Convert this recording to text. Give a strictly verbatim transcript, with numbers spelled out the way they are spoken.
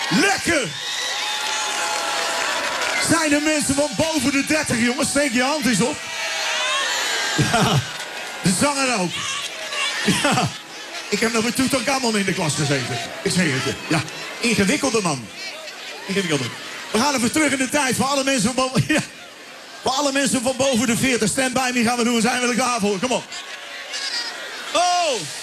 Lekker! Zijn er mensen van boven de dertig, jongens? Steek je hand eens op. Ja, de zanger ook. Ja, ik heb nog met Tutankhamon in de klas gezeten. Ik zeg het je. Ja, ingewikkelde man. Ingewikkelde. We gaan even terug in de tijd voor alle mensen van boven... Ja, voor alle mensen van boven de veertig. Stand by me gaan we doen, we zijn er klaar voor. Kom op. Oh!